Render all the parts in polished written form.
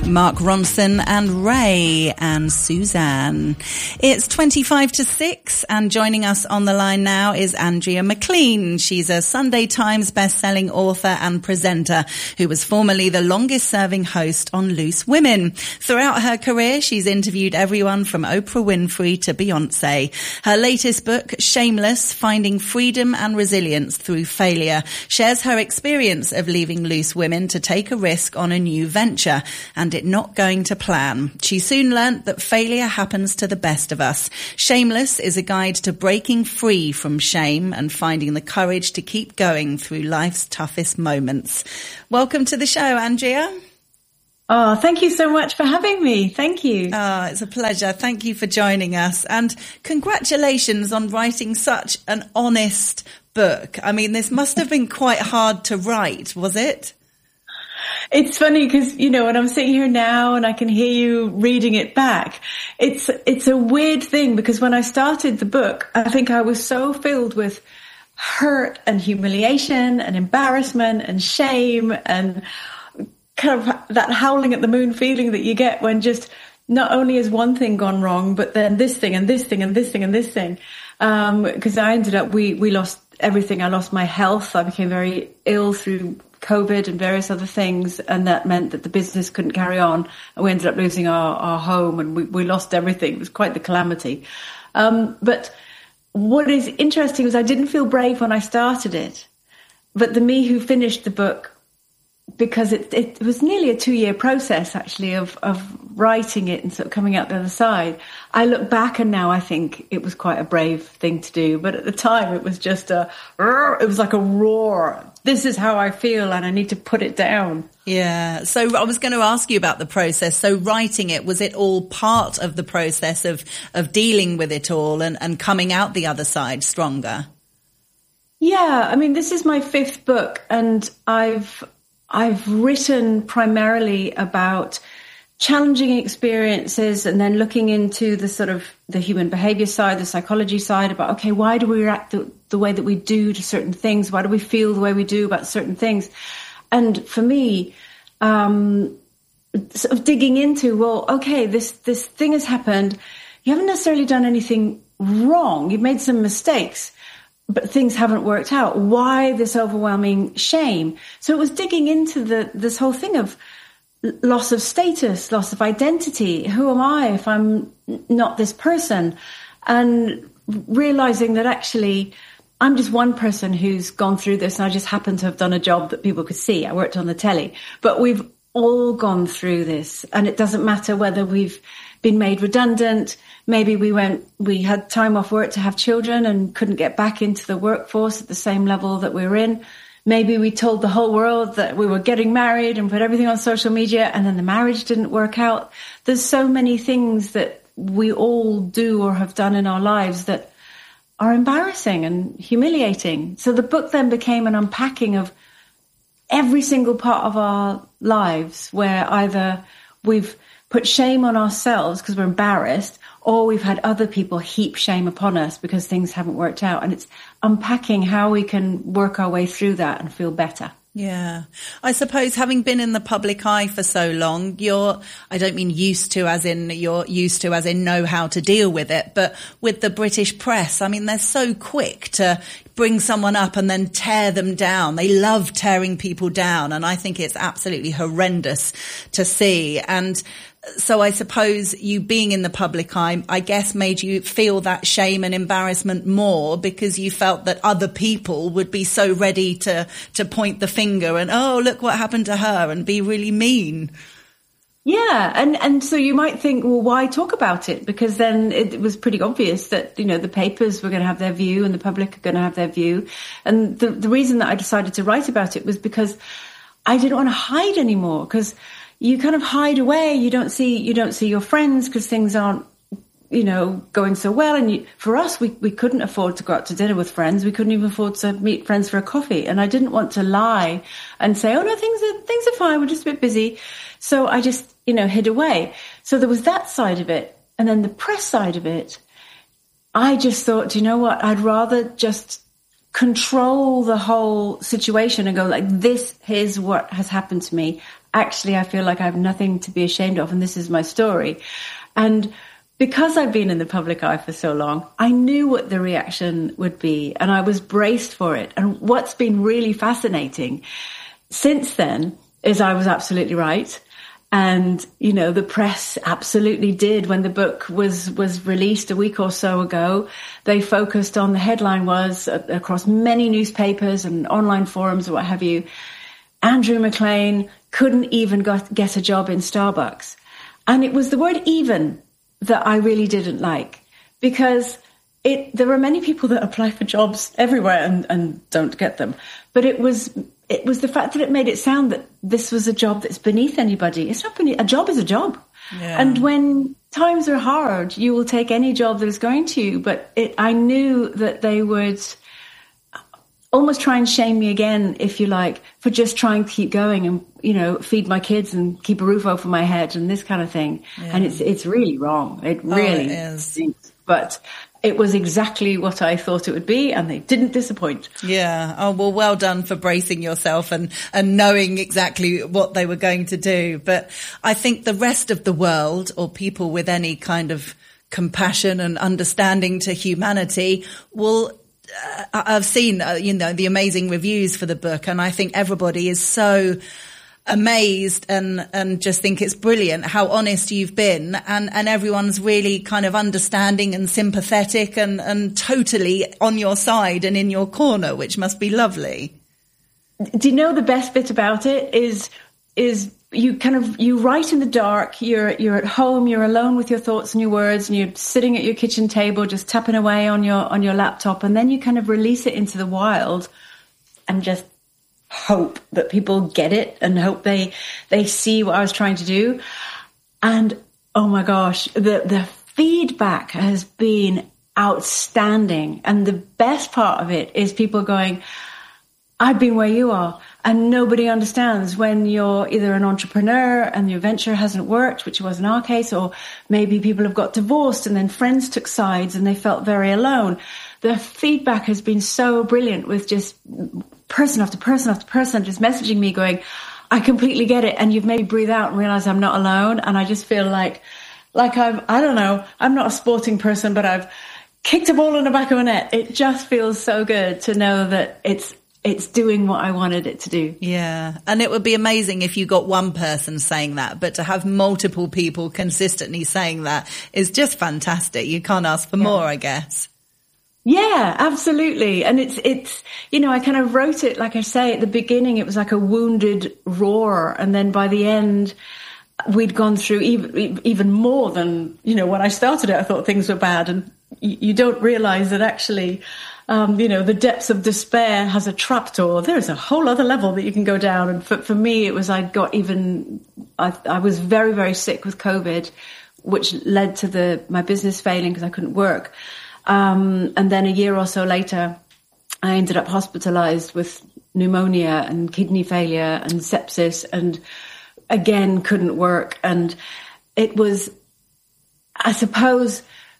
Mark Ronson and Ray and Suzanne. It's 25 to 6 and joining us on the line now is Andrea McLean. She's a Sunday Times best-selling author and presenter who was formerly the longest-serving host on Loose Women. Throughout her career, she's interviewed everyone from Oprah Winfrey to Beyonce. Her latest book, Shameless, Finding Freedom and Resilience Through Failure, shares her experience of leaving Loose Women to take a risk on a new venture and it not going to plan. She soon learnt that failure happens to the best of us. Shameless is a guide to breaking free from shame and finding the courage to keep going through life's toughest moments. Welcome to the show, Andrea. Oh, thank you so much for having me. Thank you. Oh, it's a pleasure. Thank you for joining us. And congratulations on writing such an honest book. I mean, this must have been quite hard to write, was it? It's funny because, you know, when I'm sitting here now and I can hear you reading it back, it's a weird thing because when I started the book, I think I was so filled with hurt and humiliation and embarrassment and shame and kind of that howling at the moon feeling that you get when just not only has one thing gone wrong, but then this thing and this thing and this thing and this thing. Because I ended up, we lost everything. I lost my health. I became very ill through COVID and various other things, and that meant that the business couldn't carry on, and we ended up losing our home, and we lost everything. It was quite the calamity. But what is interesting was I didn't feel brave when I started it, but the me who finished the book, because it was nearly a 2-year process actually of writing it and sort of coming out the other side. I look back and now I think it was quite a brave thing to do, but at the time it was just it was like a roar. This is how I feel and I need to put it down. Yeah. So I was going to ask you about the process. So writing it, was it all part of the process of dealing with it all and coming out the other side stronger? Yeah. I mean, this is my 5th book and I've written primarily about challenging experiences and then looking into the sort of the human behavior side, the psychology side about, okay, why do we react the way that we do to certain things? Why do we feel the way we do about certain things? And for me, sort of digging into, well, okay, this thing has happened. You haven't necessarily done anything wrong. You've made some mistakes, but things haven't worked out. Why this overwhelming shame? So it was digging into this whole thing of loss of status, loss of identity. Who am I if I'm not this person? And realizing that actually I'm just one person who's gone through this and I just happen to have done a job that people could see. I worked on the telly, but we've all gone through this and it doesn't matter whether we've been made redundant. Maybe we had time off work to have children and couldn't get back into the workforce at the same level that we were in. Maybe we told the whole world that we were getting married and put everything on social media and then the marriage didn't work out. There's so many things that we all do or have done in our lives that are embarrassing and humiliating. So the book then became an unpacking of every single part of our lives where either we've put shame on ourselves because we're embarrassed, or we've had other people heap shame upon us because things haven't worked out. And it's unpacking how we can work our way through that and feel better. Yeah. I suppose having been in the public eye for so long, I don't mean used to as in know how to deal with it, but with the British press, I mean, they're so quick to bring someone up and then tear them down. They love tearing people down. And I think it's absolutely horrendous to see. And so I suppose you being in the public eye, I guess, made you feel that shame and embarrassment more because you felt that other people would be so ready to point the finger and, oh, look what happened to her, and be really mean. Yeah. And so you might think, well, why talk about it? Because then it was pretty obvious that, you know, the papers were going to have their view and the public are going to have their view. And the reason that I decided to write about it was because I didn't want to hide anymore, because you kind of hide away. You don't see your friends because things aren't, you know, going so well. And for us, we couldn't afford to go out to dinner with friends. We couldn't even afford to meet friends for a coffee. And I didn't want to lie and say, oh no, things are fine. We're just a bit busy. So I just, you know, hid away. So there was that side of it. And then the press side of it, I just thought, do you know what? I'd rather just control the whole situation and go like, this is what has happened to me. actually, I feel like I have nothing to be ashamed of, and this is my story. And because I've been in the public eye for so long, I knew what the reaction would be, and I was braced for it. And what's been really fascinating since then is I was absolutely right. And, you know, the press absolutely did. When the book was released a week or so ago, they focused on, the headline was across many newspapers and online forums or what have you, Andrew McLean couldn't even get a job in Starbucks. And it was the word even that I really didn't like, because there are many people that apply for jobs everywhere and don't get them. But it was the fact that it made it sound that this was a job that's beneath anybody. It's not beneath. A job is a job. Yeah. And when times are hard, you will take any job that is going to you. But I knew that they would almost try and shame me again, if you like, for just trying to keep going and, you know, feed my kids and keep a roof over my head and this kind of thing. Yeah. And it's really wrong. It really is. But it was exactly what I thought it would be, and they didn't disappoint. Yeah. Oh, well done for bracing yourself and knowing exactly what they were going to do. But I think the rest of the world, or people with any kind of compassion and understanding to humanity, will I've seen, the amazing reviews for the book, and I think everybody is so amazed and just think it's brilliant how honest you've been, and everyone's really kind of understanding and sympathetic and totally on your side and in your corner, which must be lovely. Do you know the best bit about it is you write in the dark, you're at home, you're alone with your thoughts and your words, and you're sitting at your kitchen table just tapping away on your laptop, and then you kind of release it into the wild and just hope that people get it and hope they see what I was trying to do. And oh my gosh, the feedback has been outstanding. And the best part of it is people going, I've been where you are. And nobody understands when you're either an entrepreneur and your venture hasn't worked, which was in our case, or maybe people have got divorced and then friends took sides and they felt very alone. The feedback has been so brilliant, with just person after person after person just messaging me going, I completely get it. And you've made me breathe out and realize I'm not alone. And I just feel like I'm not a sporting person, but I've kicked a ball in the back of a net. It just feels so good to know that it's doing what I wanted it to do. Yeah. And it would be amazing if you got one person saying that, but to have multiple people consistently saying that is just fantastic. You can't ask for more, I guess. Yeah, absolutely. And it's, I kind of wrote it, like I say, at the beginning, it was like a wounded roar. And then by the end, we'd gone through even more than, when I started it, I thought things were bad. And you don't realize that actually, the depths of despair has a trapdoor. There's a whole other level that you can go down. And for me, it was, I was very, very sick with COVID, which led to my business failing because I couldn't work. And then a year or so later, I ended up hospitalized with pneumonia and kidney failure and sepsis, and again, couldn't work. And it was, I suppose,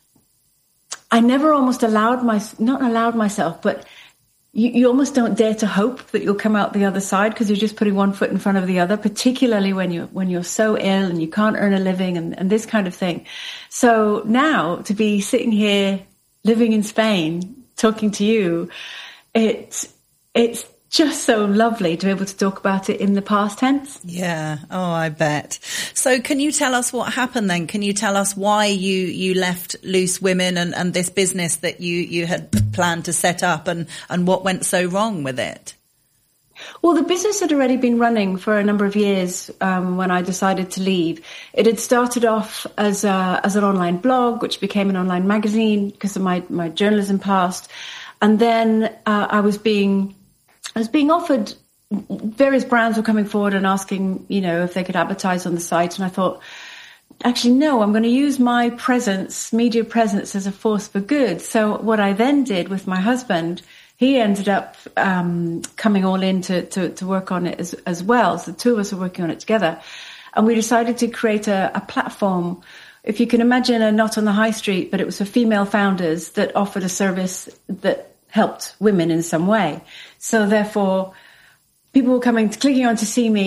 I never almost not allowed myself, but you almost don't dare to hope that you'll come out the other side, because you're just putting one foot in front of the other, particularly when you're so ill and you can't earn a living and this kind of thing. So now to be sitting here living in Spain, talking to you, it's just so lovely to be able to talk about it in the past tense. Yeah. Oh, I bet. So can you tell us what happened then? Can you tell us why you left Loose Women and this business that you had planned to set up, and what went so wrong with it? Well, the business had already been running for a number of years when I decided to leave. It had started off as an online blog, which became an online magazine because of my journalism past. And then I was being offered, various brands were coming forward and asking, if they could advertise on the site. And I thought, actually, no, I'm going to use my media presence as a force for good. So what I then did with my husband, he ended up coming all in to work on it as well. So the two of us were working on it together. And we decided to create a platform, if you can imagine, a Not on the High Street, but it was for female founders that offered a service that helped women in some way. So therefore, people were clicking on to see me,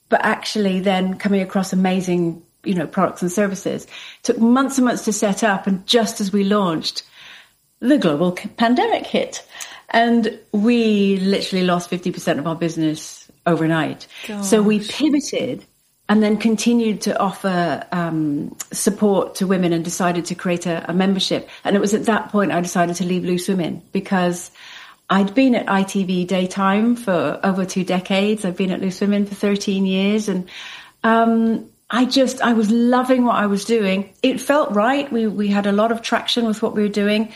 but actually then coming across amazing, products and services. It took months and months to set up. And just as we launched, the global pandemic hit. And we literally lost 50% of our business overnight. Gosh. So we pivoted and then continued to offer support to women and decided to create a membership. And it was at that point I decided to leave Loose Women, because I'd been at ITV daytime for over 2 decades. I've been at Loose Women for 13 years. And I was loving what I was doing. It felt right. We had a lot of traction with what we were doing.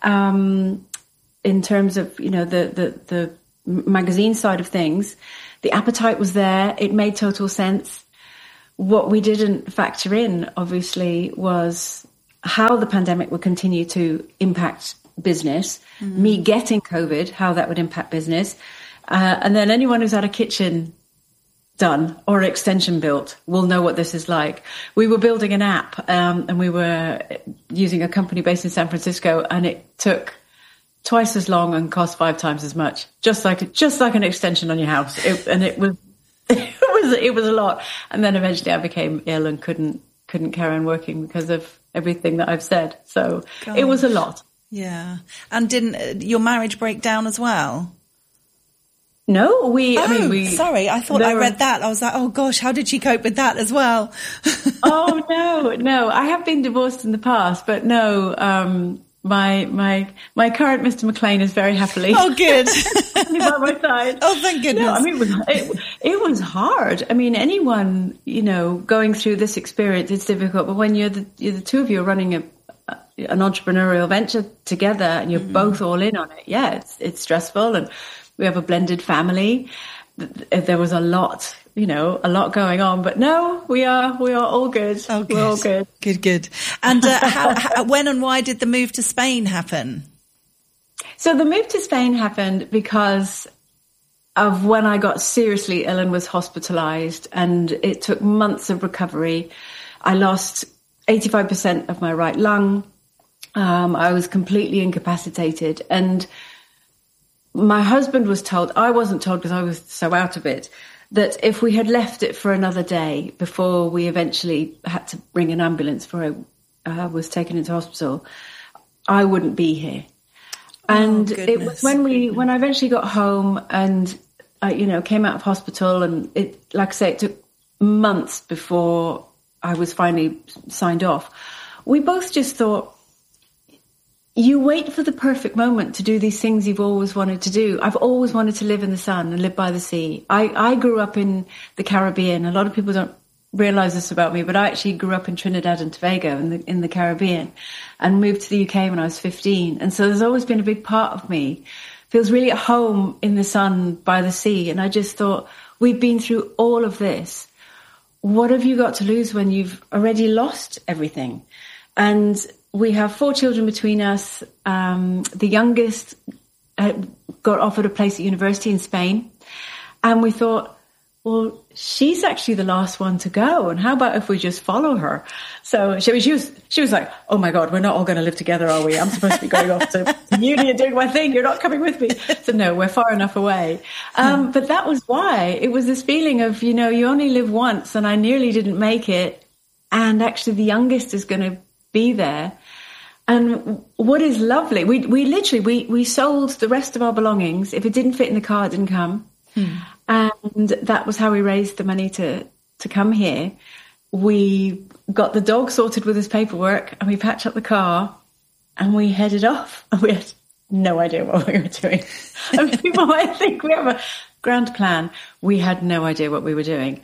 In terms of, the magazine side of things, the appetite was there. It made total sense. What we didn't factor in, obviously, was how the pandemic would continue to impact business, me getting COVID, how that would impact business. And then anyone who's had a kitchen done or an extension built will know what this is like. We were building an app, and we were using a company based in San Francisco, and it took twice as long and cost 5 times as much, just like an extension on your house. It was a lot. And then eventually I became ill and couldn't carry on working because of everything that I've said. So Gosh. It was a lot. Yeah. And didn't your marriage break down as well? No, sorry. I thought I read that. I was like, oh gosh, how did she cope with that as well? Oh, no. I have been divorced in the past, but no, my current Mr. McLean is very happily. Oh, good. by my side. Oh, thank goodness. No, it was hard. Anyone, going through this experience, it's difficult. But when you're the two of you are running an entrepreneurial venture together and you're both all in on it, yeah, it's stressful. And we have a blended family. There was a lot going on, but no, we are all good. Oh, good. We're all good. Good. And how, when and why did the move to Spain happen? So the move to Spain happened because of when I got seriously ill and was hospitalized, and it took months of recovery. I lost 85% of my right lung. I was completely incapacitated, and my husband was told, I wasn't told because I was so out of it, that if we had left it for another day before we eventually had to bring an ambulance for I was taken into hospital, I wouldn't be here. And it was when I eventually got home and, came out of hospital, and it, like I say, it took months before I was finally signed off. We both just thought, you wait for the perfect moment to do these things you've always wanted to do. I've always wanted to live in the sun and live by the sea. I grew up in the Caribbean. A lot of people don't realize this about me, but I actually grew up in Trinidad and Tobago in the Caribbean, and moved to the UK when I was 15. And so there's always been a big part of me feels really at home in the sun by the sea. And I just thought, we've been through all of this. What have you got to lose when you've already lost everything? And we have 4 children between us. The youngest got offered a place at university in Spain. And we thought, well, she's actually the last one to go. And how about if we just follow her? So she was like, oh my God, we're not all going to live together, are we? I'm supposed to be going off to uni and doing my thing. You're not coming with me. So no, we're far enough away. But that was why. It was this feeling of, you only live once, and I nearly didn't make it. And actually the youngest is going to be there. And what is lovely, we sold the rest of our belongings. If it didn't fit in the car, it didn't come. And that was how we raised the money to come here. We got the dog sorted with his paperwork, and we packed up the car and we headed off. And we had no idea what we were doing. And people might think we have a grand plan. We had no idea what we were doing.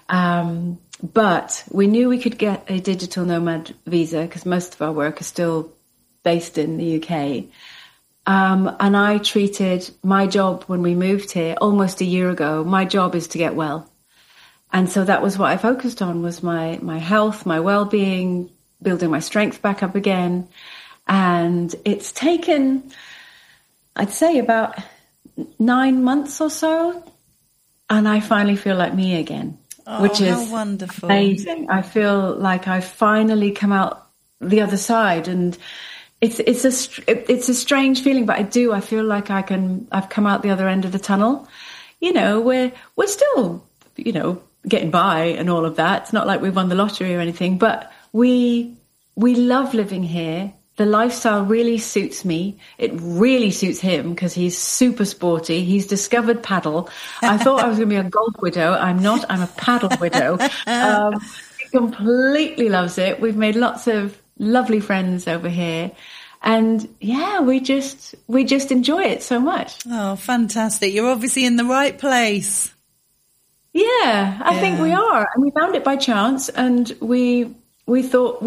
But we knew we could get a digital nomad visa because most of our work is still based in the UK. And I treated my job when we moved here almost a year ago. My job is to get well. And so that was what I focused on, was my health, my well-being, building my strength back up again. And it's taken, I'd say, about 9 months or so. And I finally feel like me again, which is wonderful. Amazing. I feel like I've finally come out the other side, and it's a strange feeling, but I feel like I've come out the other end of the tunnel. We're still, getting by and all of that. It's not like we won the lottery or anything, but we love living here. The lifestyle really suits me. It really suits him because he's super sporty. He's discovered paddle. I thought I was going to be a golf widow. I'm not. I'm a paddle widow. He completely loves it. We've made lots of lovely friends over here. And yeah, we just enjoy it so much. Oh, fantastic. You're obviously in the right place. Yeah, I think we are. And we found it by chance. And we thought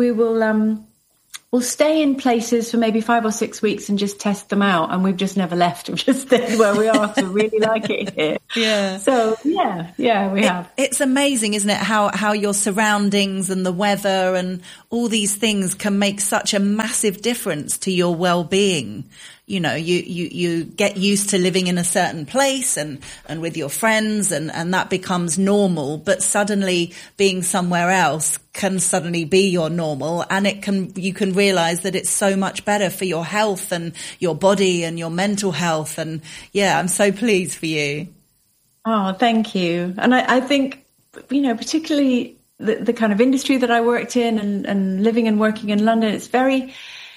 we'll stay in places for maybe 5 or 6 weeks and just test them out. And we've just never left. We've just stayed where we are. So we really like it here. Yeah. So yeah, we have. It's amazing, isn't it? How your surroundings and the weather and all these things can make such a massive difference to your well-being. You know, you get used to living in a certain place and with your friends and that becomes normal, but suddenly being somewhere else can suddenly be your normal, and you can realize that it's so much better for your health and your body and your mental health. And yeah, I'm so pleased for you. Oh, thank you. And I think, you know, particularly the kind of industry that I worked in and living and working in London, it's very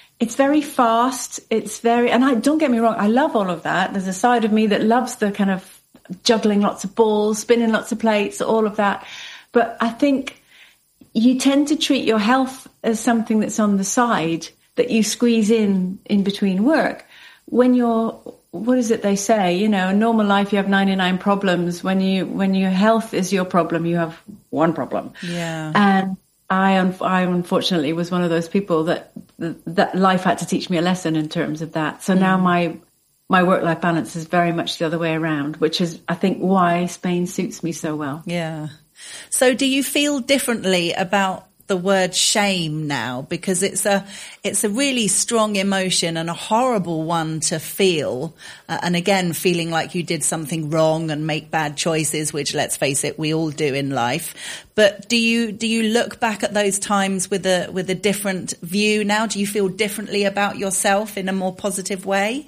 fast. And don't get me wrong, I love all of that. There's a side of me that loves the kind of juggling lots of balls, spinning lots of plates, all of that. But I think you tend to treat your health as something that's on the side that you squeeze in between work. When what is it they say? You know, in normal life, you have 99 problems. When your health is your problem, you have one problem. Yeah. And I unfortunately was one of those people that life had to teach me a lesson in terms of that. So now my work-life balance is very much the other way around, which is, I think, why Spain suits me so well. Yeah. So do you feel differently about the word shame now? Because it's a really strong emotion and a horrible one to feel. And again, feeling like you did something wrong and make bad choices, which, let's face it, we all do in life. But do you look back at those times with a different view now? Do you feel differently about yourself in a more positive way?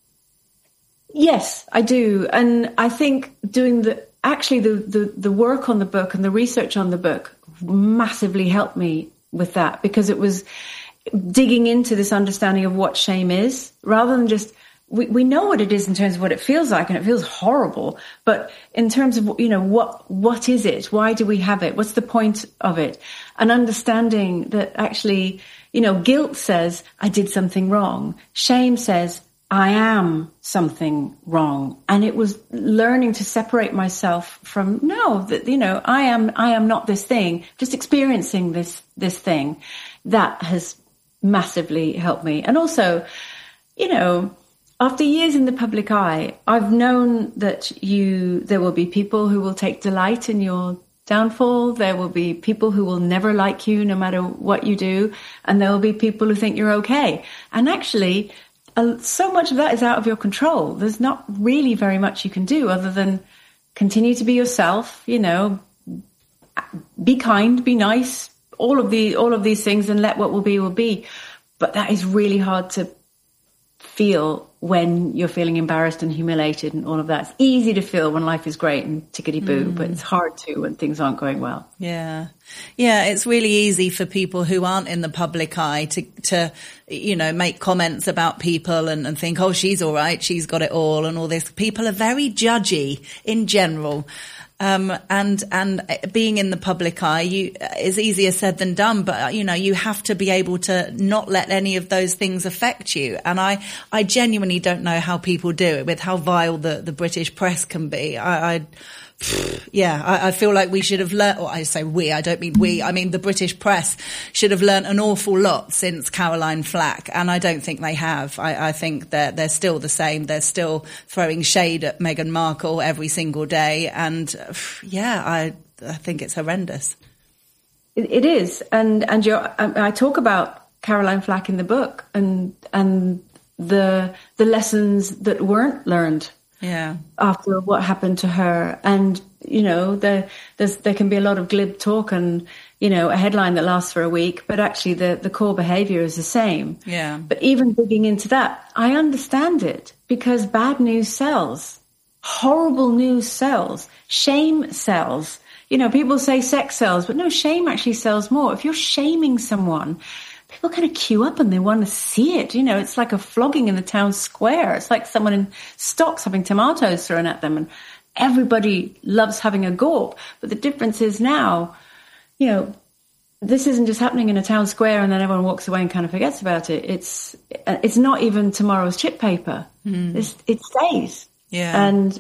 Yes, I do. And I think doing the work on the book and the research on the book massively helped me with that, because it was digging into this understanding of what shame is, rather than just, we know what it is in terms of what it feels like, and it feels horrible. But in terms of, you know, what is it? Why do we have it? What's the point of it? And understanding that actually, you know, guilt says I did something wrong. Shame says I am something wrong. And it was learning to separate myself from, that, you know, I am not this thing, just experiencing this thing. That has massively helped me. And also, you know, after years in the public eye, I've known that there will be people who will take delight in your downfall. There will be people who will never like you no matter what you do. And there will be people who think you're okay. And actually, so much of that is out of your control. There's not really very much you can do other than continue to be yourself, you know, be kind, be nice, all of these things, and let what will be. But that is really hard to feel when you're feeling embarrassed and humiliated and all of that. It's easy to feel when life is great and tickety-boo, but it's hard to when things aren't going well. Yeah. Yeah, it's really easy for people who aren't in the public eye to you know, make comments about people and think, oh, she's all right, she's got it all and all this. People are very judgy in general. And being in the public eye is easier said than done, but you know, you have to be able to not let any of those things affect you. And I genuinely don't know how people do it, with how vile the British press can be. I feel like we should have learnt, or I say we, I don't mean we, I mean the British press should have learnt an awful lot since Caroline Flack, and I don't think they have. I think that they're still the same. They're still throwing shade at Meghan Markle every single day, and I think it's horrendous. It is, and I talk about Caroline Flack in the book, and the lessons that weren't learned. Yeah. After what happened to her. And, you know, there can be a lot of glib talk and, you know, a headline that lasts for a week, but actually the core behavior is the same. Yeah. But even digging into that, I understand it, because bad news sells. Horrible news sells. Shame sells. People say sex sells, but no, shame actually sells more. If you're shaming someone, people kind of queue up and they want to see it. It's like a flogging in the town square. It's like someone in stocks having tomatoes thrown at them, and everybody loves having a gawp. But the difference is now, this isn't just happening in a town square and then everyone walks away and kind of forgets about it. It's not even tomorrow's chip paper. It stays. Yeah. And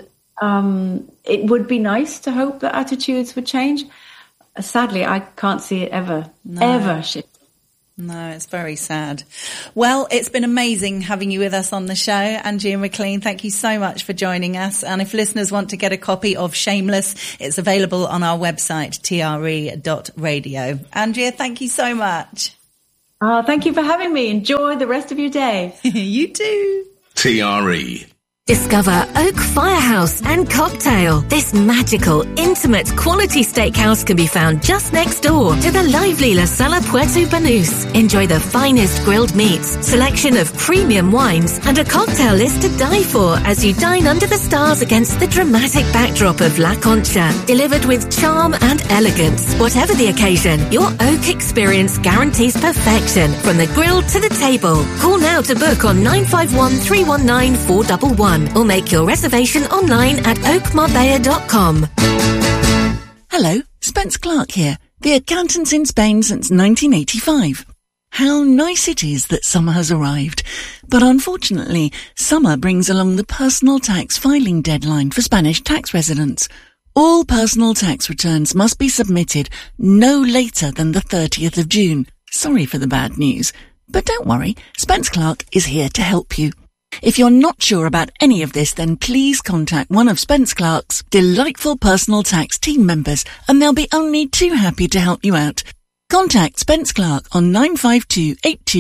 it would be nice to hope that attitudes would change. Sadly, I can't see it ever shift. No, it's very sad. Well, it's been amazing having you with us on the show. Andrea McLean, thank you so much for joining us. And if listeners want to get a copy of Shameless, it's available on our website, tre.radio. Andrea, thank you so much. Thank you for having me. Enjoy the rest of your day. You too. TRE. Discover Oak Firehouse and Cocktail. This magical, intimate, quality steakhouse can be found just next door to the lively La Sala Puerto Banús. Enjoy the finest grilled meats, selection of premium wines, and a cocktail list to die for as you dine under the stars against the dramatic backdrop of La Concha, delivered with charm and elegance. Whatever the occasion, your Oak experience guarantees perfection from the grill to the table. Call now to book on 951 319 411. Or make your reservation online at oakmarbella.com. Hello, Spence Clark here, the accountant in Spain since 1985. How nice it is that summer has arrived. But unfortunately, summer brings along the personal tax filing deadline for Spanish tax residents. All personal tax returns must be submitted no later than the 30th of June. Sorry for the bad news. But don't worry, Spence Clark is here to help you. If you're not sure about any of this, then please contact one of Spence Clark's delightful personal tax team members, and they'll be only too happy to help you out. Contact Spence Clark on 952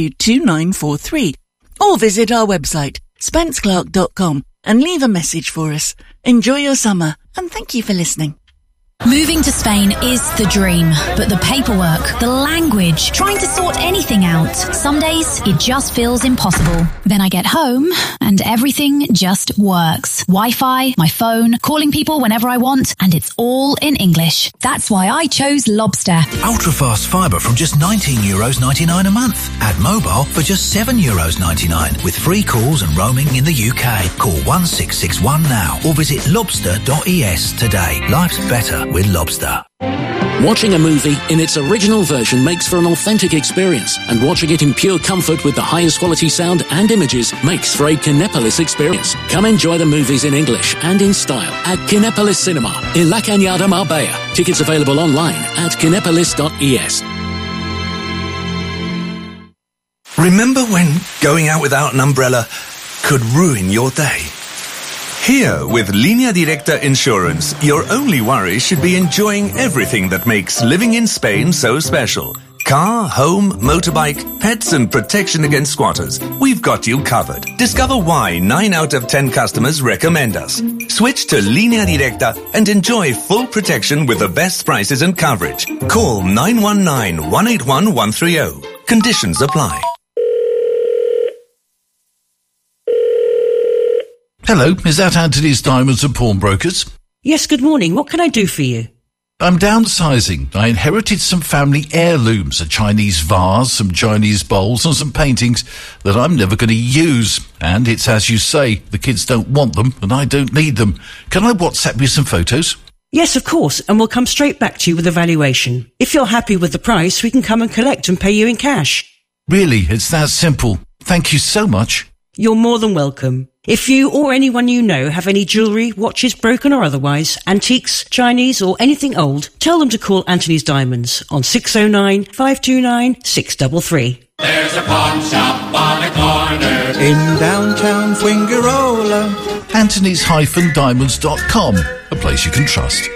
822943 or visit our website, spenceclark.com, and leave a message for us. Enjoy your summer, and thank you for listening. Moving to Spain is the dream, but the paperwork, the language, trying to sort anything out. Some days it just feels impossible. Then I get home and everything just works. Wi-Fi, my phone, calling people whenever I want, and it's all in English. That's why I chose Lobster. Ultra-fast fibre from just €19.99 a month. Add mobile for just €7.99 with free calls and roaming in the UK. Call 1661 now or visit lobster.es today. Life's better with Lobster. Watching a movie in its original version makes for an authentic experience, and watching it in pure comfort with the highest quality sound and images makes for a Kinepolis experience. Come enjoy the movies in English and in style at Kinepolis Cinema in La Cañada, Marbella. Tickets available online at kinepolis.es. Remember when going out without an umbrella could ruin your day? Here, with Línea Directa Insurance, your only worry should be enjoying everything that makes living in Spain so special. Car, home, motorbike, pets and protection against squatters. We've got you covered. Discover why 9 out of 10 customers recommend us. Switch to Línea Directa and enjoy full protection with the best prices and coverage. Call 919-181-130. Conditions apply. Hello, is that Anthony's Diamonds and Pawnbrokers? Yes, good morning. What can I do for you? I'm downsizing. I inherited some family heirlooms, a Chinese vase, some Chinese bowls and some paintings that I'm never going to use. And it's as you say, the kids don't want them and I don't need them. Can I WhatsApp you some photos? Yes, of course, and we'll come straight back to you with a valuation. If you're happy with the price, we can come and collect and pay you in cash. Really, it's that simple. Thank you so much. You're more than welcome. If you or anyone you know have any jewellery, watches, broken or otherwise, antiques, Chinese or anything old, tell them to call Anthony's Diamonds on 609-529-633. There's a pawn shop on the corner in downtown Fuengirola. Anthony's-diamonds.com, a place you can trust.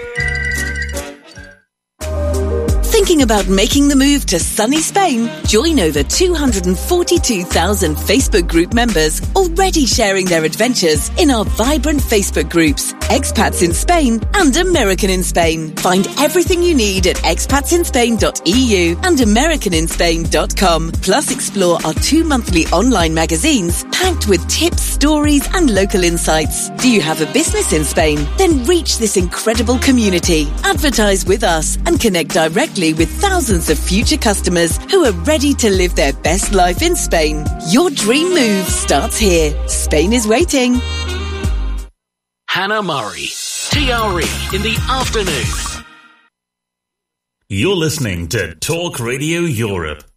Thinking about making the move to sunny Spain? Join over 242,000 Facebook group members already sharing their adventures in our vibrant Facebook groups. expats in Spain and American in Spain. Find everything you need at expatsinspain.eu and americaninspain.com. Plus explore our 2 monthly online magazines packed with tips, stories and local insights. Do you have a business in Spain? Then reach this incredible community. Advertise with us and connect directly with thousands of future customers who are ready to live their best life in Spain. Your dream move starts here. Spain is waiting. Hannah Murray, TRE in the afternoon. You're listening to Talk Radio Europe.